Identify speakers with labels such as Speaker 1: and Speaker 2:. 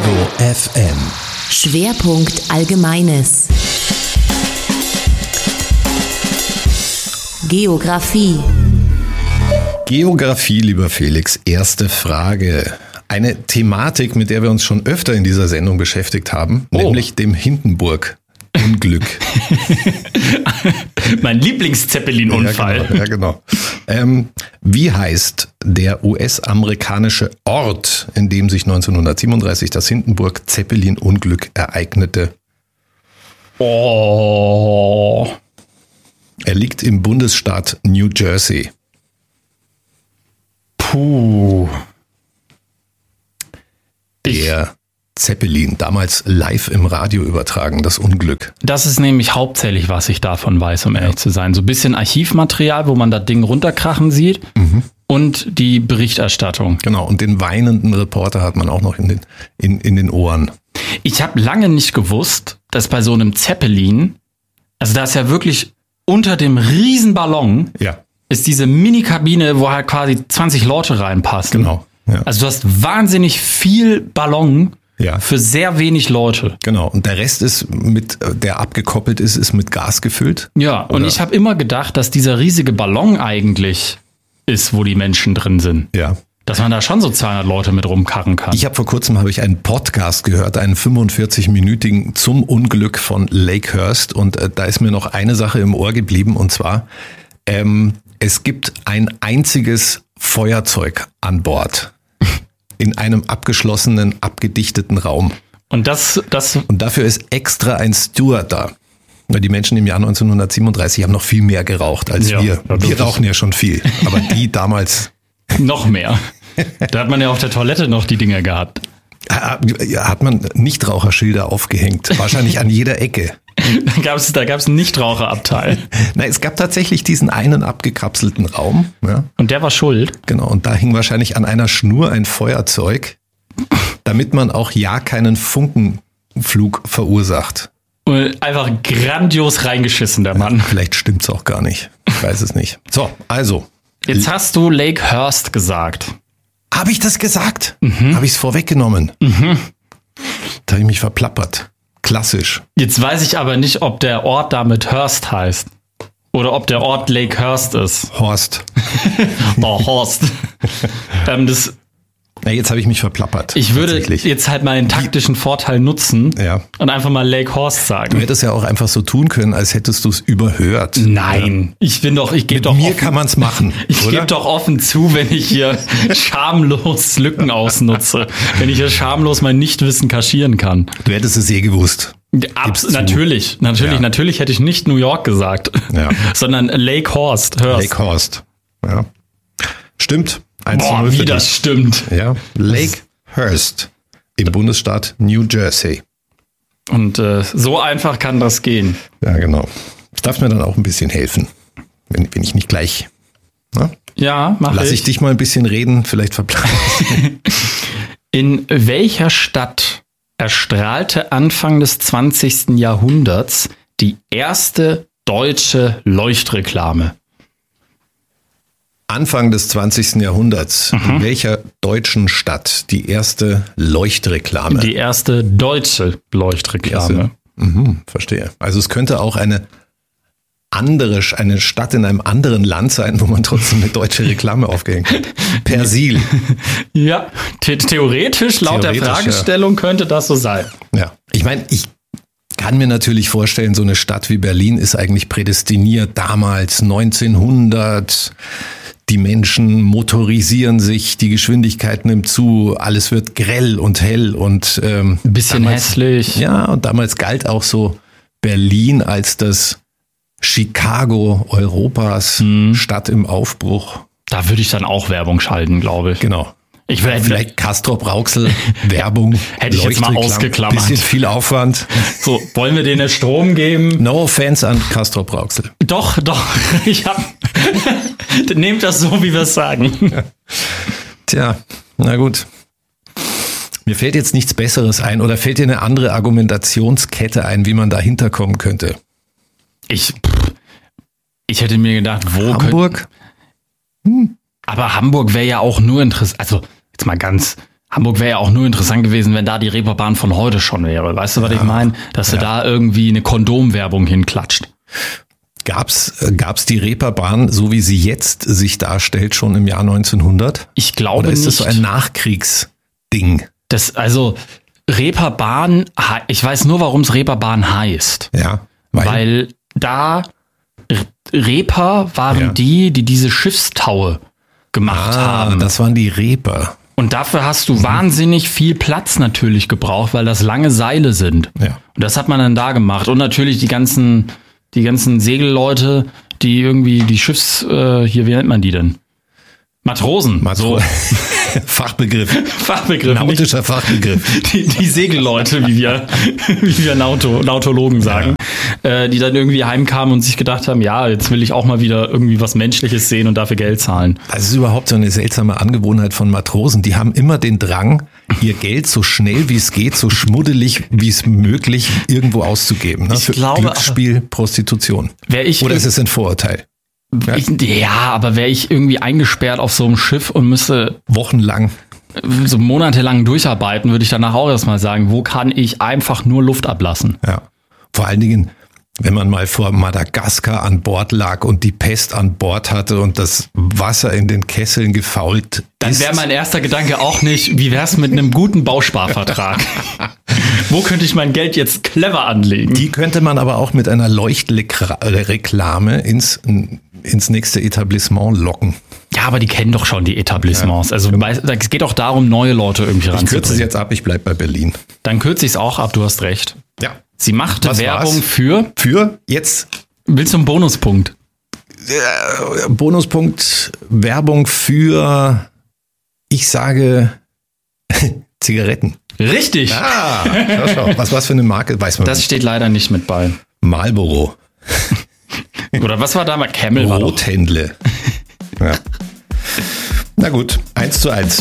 Speaker 1: Ego FM.
Speaker 2: Schwerpunkt Allgemeines. Geografie.
Speaker 1: Geografie, lieber Felix, erste Frage. Eine Thematik, mit der wir uns schon öfter in dieser Sendung beschäftigt haben, nämlich dem Hindenburg-Unglück.
Speaker 3: Mein Lieblings-Zeppelin-Unfall.
Speaker 1: Ja, genau. Wie heißt der US-amerikanische Ort, in dem sich 1937 das Hindenburg-Zeppelin-Unglück ereignete?
Speaker 3: Oh.
Speaker 1: Er liegt im Bundesstaat New Jersey.
Speaker 3: Puh.
Speaker 1: Der Zeppelin, damals live im Radio übertragen, das Unglück.
Speaker 3: Das ist nämlich hauptsächlich, was ich davon weiß, um ehrlich zu sein. So ein bisschen Archivmaterial, wo man das Ding runterkrachen sieht und die Berichterstattung.
Speaker 1: Genau, und den weinenden Reporter hat man auch noch in den Ohren.
Speaker 3: Ich habe lange nicht gewusst, dass bei so einem Zeppelin, also da ist ja wirklich unter dem Riesenballon, ist diese Mini-Kabine, wo halt quasi 20 Leute reinpassen.
Speaker 1: Genau. Ja.
Speaker 3: Also du hast wahnsinnig viel Ballon für sehr wenig Leute.
Speaker 1: Genau. Und der Rest ist der abgekoppelt ist mit Gas gefüllt.
Speaker 3: Ja, und ich habe immer gedacht, dass dieser riesige Ballon eigentlich ist, wo die Menschen drin sind.
Speaker 1: Ja.
Speaker 3: Dass man da schon so 200 Leute mit rumkarren kann.
Speaker 1: Vor kurzem habe ich einen Podcast gehört, einen 45-minütigen zum Unglück von Lakehurst. Und da ist mir noch eine Sache im Ohr geblieben. Und zwar, es gibt ein einziges Feuerzeug an Bord in einem abgeschlossenen, abgedichteten Raum. Und dafür ist extra ein Steward da. Die Menschen im Jahr 1937 haben noch viel mehr geraucht als wir. Wir rauchen ja schon viel, aber die damals
Speaker 3: noch mehr. Da hat man ja auf der Toilette noch die Dinger gehabt.
Speaker 1: Hat man Nichtraucherschilder aufgehängt, wahrscheinlich an jeder Ecke.
Speaker 3: Da gab's einen Nichtraucherabteil.
Speaker 1: Nein, es gab tatsächlich diesen einen abgekapselten Raum. Ja.
Speaker 3: Und der war schuld?
Speaker 1: Genau, und da hing wahrscheinlich an einer Schnur ein Feuerzeug, damit man auch keinen Funkenflug verursacht.
Speaker 3: Und einfach grandios reingeschissen, der Mann.
Speaker 1: Vielleicht stimmt's auch gar nicht. Ich weiß es nicht. So, also.
Speaker 3: Jetzt hast du Lakehurst gesagt.
Speaker 1: Habe ich das gesagt? Habe ich es vorweggenommen? Da habe ich mich verplappert. Klassisch.
Speaker 3: Jetzt weiß ich aber nicht, ob der Ort damit Hurst heißt. Oder ob der Ort Lakehurst ist.
Speaker 1: Horst.
Speaker 3: Oh, Horst.
Speaker 1: Jetzt habe ich mich verplappert.
Speaker 3: Ich würde jetzt halt meinen taktischen Vorteil nutzen und einfach mal Lakehurst sagen.
Speaker 1: Du hättest ja auch einfach so tun können, als hättest du es überhört.
Speaker 3: Nein, ich gebe doch
Speaker 1: mir kann man es machen.
Speaker 3: Ich gebe doch offen zu, wenn ich hier schamlos Lücken ausnutze. Wenn ich hier schamlos mein Nichtwissen kaschieren kann.
Speaker 1: Du hättest es gewusst.
Speaker 3: Natürlich hätte ich nicht New York gesagt, sondern Lakehurst.
Speaker 1: Lakehurst. Ja. Stimmt.
Speaker 3: Boah, wie das stimmt.
Speaker 1: Ja, Lakehurst im Bundesstaat New Jersey.
Speaker 3: Und so einfach kann das gehen.
Speaker 1: Ja, genau. Das darf mir dann auch ein bisschen helfen, wenn ich nicht gleich... Na?
Speaker 3: Ja,
Speaker 1: Lass ich dich mal ein bisschen reden, vielleicht verplanen.
Speaker 3: In welcher Stadt erstrahlte Anfang des 20. Jahrhunderts die erste deutsche Leuchtreklame?
Speaker 1: Anfang des 20. Jahrhunderts. In welcher deutschen Stadt die erste Leuchtreklame?
Speaker 3: Die erste deutsche Leuchtreklame.
Speaker 1: Verstehe. Also es könnte auch eine Stadt in einem anderen Land sein, wo man trotzdem eine deutsche Reklame aufgehängt hat. Persil.
Speaker 3: Ja, theoretisch laut der Fragestellung könnte das so sein.
Speaker 1: Ja, ich meine, ich kann mir natürlich vorstellen, so eine Stadt wie Berlin ist eigentlich prädestiniert. Damals 1900, die Menschen motorisieren sich, die Geschwindigkeit nimmt zu, alles wird grell und hell und
Speaker 3: ein bisschen hässlich.
Speaker 1: Ja, und damals galt auch so Berlin als das Chicago Europas, Stadt im Aufbruch.
Speaker 3: Da würde ich dann auch Werbung schalten, glaube ich.
Speaker 1: Genau. Vielleicht Castrop-Rauxel, Werbung,
Speaker 3: hätte ich jetzt mal ausgeklammert.
Speaker 1: Bisschen viel Aufwand.
Speaker 3: So, wollen wir denen Strom geben?
Speaker 1: No offense an Castrop-Rauxel.
Speaker 3: Doch. Nehmt das so, wie wir es sagen.
Speaker 1: Ja. Tja, na gut. Mir fällt jetzt nichts Besseres ein oder fällt dir eine andere Argumentationskette ein, wie man da hinterkommen könnte?
Speaker 3: Ich hätte mir gedacht, wo
Speaker 1: Hamburg?
Speaker 3: Aber Hamburg wäre ja auch nur interessant. Also, jetzt mal ganz, Hamburg wäre ja auch nur interessant gewesen, wenn da die Reeperbahn von heute schon wäre. Weißt du, was ich meine? Dass du da irgendwie eine Kondomwerbung hinklatscht.
Speaker 1: Gab's die Reeperbahn, so wie sie jetzt sich darstellt, schon im Jahr 1900?
Speaker 3: Ich glaube nicht.
Speaker 1: Oder ist das so ein Nachkriegsding?
Speaker 3: Reeperbahn, ich weiß nur, warum es Reeperbahn heißt.
Speaker 1: Ja.
Speaker 3: Weil da Reeper waren die diese Schiffstaue gemacht haben.
Speaker 1: Das waren die Reeper.
Speaker 3: Und dafür hast du wahnsinnig viel Platz natürlich gebraucht, weil das lange Seile sind.
Speaker 1: Ja.
Speaker 3: Und das hat man dann da gemacht. Und natürlich die ganzen Segelleute, die irgendwie die wie nennt man die denn? Matrosen.
Speaker 1: So. Fachbegriff. Nautischer Fachbegriff.
Speaker 3: Die Segelleute, wie wir Nautologen sagen, die dann irgendwie heimkamen und sich gedacht haben, ja, jetzt will ich auch mal wieder irgendwie was Menschliches sehen und dafür Geld zahlen.
Speaker 1: Das ist überhaupt so eine seltsame Angewohnheit von Matrosen. Die haben immer den Drang, ihr Geld so schnell wie es geht, so schmuddelig wie es möglich irgendwo auszugeben. Ne?
Speaker 3: Ich glaube,
Speaker 1: Glücksspiel, Prostitution. Oder ist es ein Vorurteil?
Speaker 3: Aber wäre ich irgendwie eingesperrt auf so einem Schiff und müsste
Speaker 1: wochenlang,
Speaker 3: so monatelang durcharbeiten, würde ich danach auch erstmal sagen, wo kann ich einfach nur Luft ablassen?
Speaker 1: Ja. Vor allen Dingen, wenn man mal vor Madagaskar an Bord lag und die Pest an Bord hatte und das Wasser in den Kesseln gefault ist.
Speaker 3: Dann wäre mein erster Gedanke auch nicht, wie wär's mit einem guten Bausparvertrag? Wo könnte ich mein Geld jetzt clever anlegen?
Speaker 1: Die könnte man aber auch mit einer Leuchtreklame ins nächste Etablissement locken.
Speaker 3: Ja, aber die kennen doch schon die Etablissements. Ja. Also es geht auch darum, neue Leute irgendwie ranzubringen.
Speaker 1: Ich kürze es jetzt ab, ich bleib bei Berlin.
Speaker 3: Dann kürze ich es auch ab, du hast recht.
Speaker 1: Ja.
Speaker 3: Sie machte Werbung für
Speaker 1: jetzt.
Speaker 3: Willst du einen Bonuspunkt?
Speaker 1: Bonuspunkt, Werbung für, ich sage, Zigaretten.
Speaker 3: Richtig.
Speaker 1: Schau. Was für eine Marke, weiß man
Speaker 3: nicht. Das steht leider nicht mit bei.
Speaker 1: Marlboro.
Speaker 3: Oder was war da mal? Camel?
Speaker 1: Rothändle. Ja. Na gut, 1:1.